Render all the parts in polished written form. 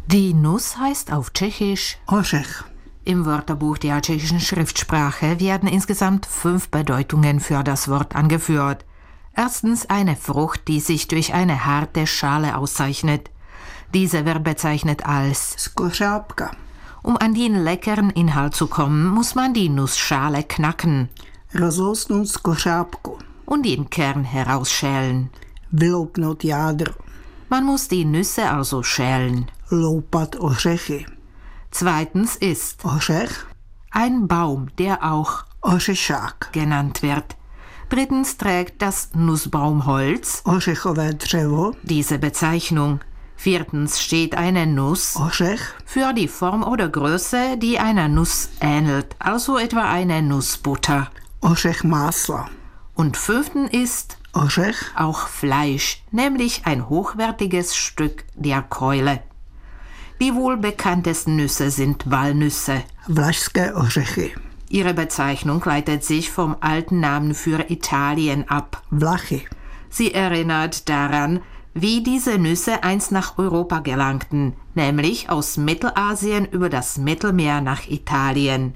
Die Nuss heißt auf Tschechisch Ořech. Im Wörterbuch der tschechischen Schriftsprache werden insgesamt 5 Bedeutungen für das Wort angeführt. Erstens eine Frucht, die sich durch eine harte Schale auszeichnet. Diese wird bezeichnet als Skořápka. Um an den leckeren Inhalt zu kommen, muss man die Nussschale knacken Rozlousnout skořápku. und den Kern herausschälen. Vyloupnout jádro. Man muss die Nüsse also schälen. Loupat ořechy. Zweitens ist Ořech. ein Baum, der auch Ořešák. genannt wird. Drittens trägt das Nussbaumholz Ořechové dřevo. diese Bezeichnung. Viertens steht eine Nuss Ořech. für die Form oder Größe, die einer Nuss ähnelt, also etwa eine Nussbutter. Ořech másla. Und fünftens ist Ořech. auch Fleisch, nämlich ein hochwertiges Stück der Keule. Die wohl bekanntesten Nüsse sind Walnüsse. Vlašské ořechy. Ihre Bezeichnung leitet sich vom alten Namen für Italien ab. Vlachy. Sie erinnert daran, wie diese Nüsse einst nach Europa gelangten, nämlich aus Mittelasien über das Mittelmeer nach Italien.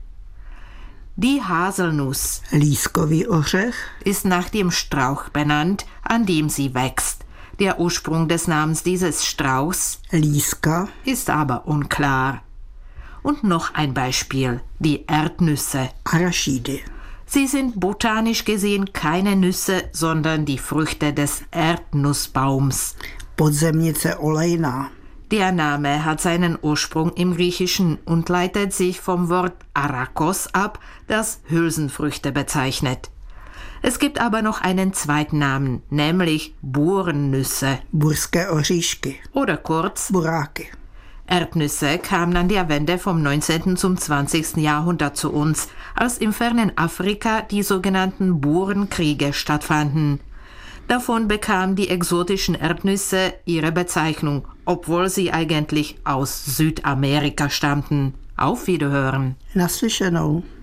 Die Haselnuss Lískový ořech. ist nach dem Strauch benannt, an dem sie wächst. Der Ursprung des Namens dieses Strauchs Líska. ist aber unklar. Und noch ein Beispiel, die Erdnüsse. Arašídy. Sie sind botanisch gesehen keine Nüsse, sondern die Früchte des Erdnussbaums. Podzemnice olejná. Der Name hat seinen Ursprung im Griechischen und leitet sich vom Wort Arakos ab, das Hülsenfrüchte bezeichnet. Es gibt aber noch einen zweiten Namen, nämlich Buhrennüsse Burské oříšky. oder kurz Buráky. Erdnüsse kamen an der Wende vom 19. zum 20. Jahrhundert zu uns, als im fernen Afrika die sogenannten Burenkriege stattfanden. Davon bekamen die exotischen Erdnüsse ihre Bezeichnung, obwohl sie eigentlich aus Südamerika stammten. Auf Wiederhören. Naslyšenou.